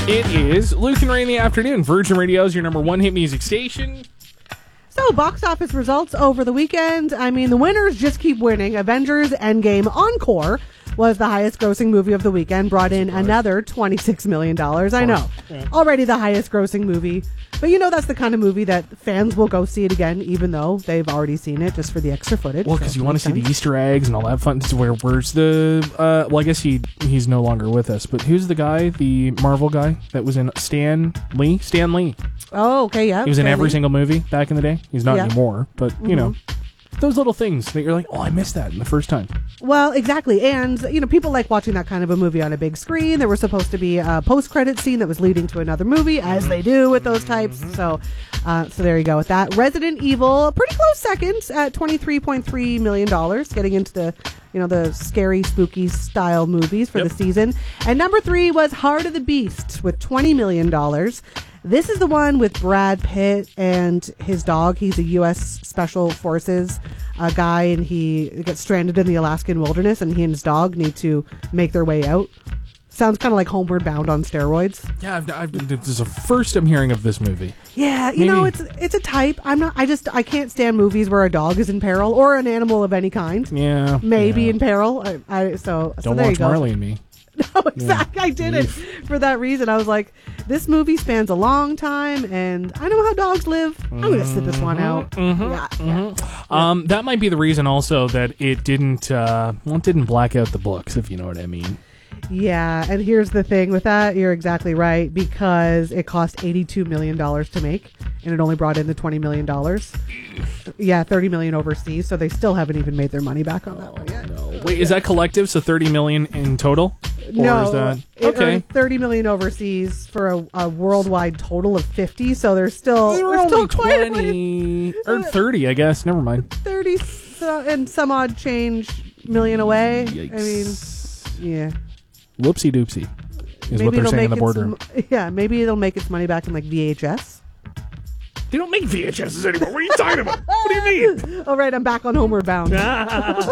It is Luke and Ray in the afternoon. Virgin Radio is your number one hit music station. So, box office results over the weekend. I mean, the winners just keep winning. Avengers Endgame Encore was the highest grossing movie of the weekend, brought in another $26 million. I know. Already the highest grossing movie. But you know that's the kind of movie that fans will go see it again, even though they've already seen it, just for the extra footage. Well, because you want to see the Easter eggs and all that fun. Where's the... well, I guess he's no longer with us, but who's the guy, the Marvel guy that was in Stan Lee? Stan Lee. Oh, okay, yeah. He was in every single movie back in the day. He's not anymore, but, you know, those little things that you're like, oh, I missed that in the first time. Well, exactly. And, you know, people like watching that kind of a movie on a big screen. There was supposed to be a post-credit scene that was leading to another movie, as they do with those types. So there you go with that. Resident Evil, pretty close second at $23.3 million, getting into the, you know, the scary, spooky style movies for the season. And number 3 was Heart of the Beast with $20 million. This is the one with Brad Pitt and his dog. He's a U.S. Special Forces guy, and he gets stranded in the Alaskan wilderness, and he and his dog need to make their way out. Sounds kind of like Homeward Bound on steroids. Yeah, this is the first I'm hearing of this movie. Yeah, you know, it's a type. I can't stand movies where a dog is in peril or an animal of any kind. Yeah, maybe in peril. So don't there watch you go. Marley and Me. No, exactly. I did it for that reason. I was like, this movie spans a long time, and I know how dogs live. I'm going to sit this one out. That might be the reason also that it didn't black out the books, if you know what I mean. Yeah, and here's the thing with that. You're exactly right, because it cost $82 million to make, and it only brought in the $20 million. Yeah, $30 million overseas, so they still haven't even made their money back on that one yet. No. Wait, is that collective? So $30 million in total? No, is that... it earned $30 million overseas for a worldwide total of 50. So there's still quite a way. Or 30, I guess. Never mind. 30 and some odd change million away. Yikes. I mean, yeah. Whoopsie doopsie is what they're saying in the boardroom. Maybe it'll make its money back in like VHS. They don't make VHSs anymore. What are you talking about? What do you mean? All right, I'm back on Homeward Bound.